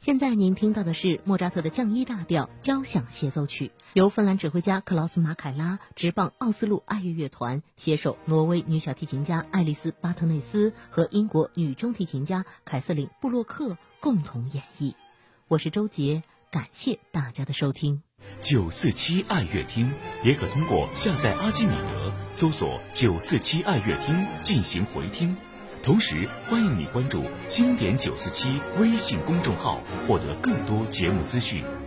现在您听到的是莫扎特的降一大调交响协奏曲，由芬兰指挥家克劳斯·马凯拉、执棒奥斯陆爱乐乐团携手挪威女小提琴家爱丽丝·巴特内斯和英国女中提琴家凯瑟琳·布洛克共同演绎。我是周杰，感谢大家的收听。 947爱乐厅也可通过下载阿基米德搜索947爱乐厅进行回听。同时欢迎你关注经典947微信公众号，获得更多节目资讯。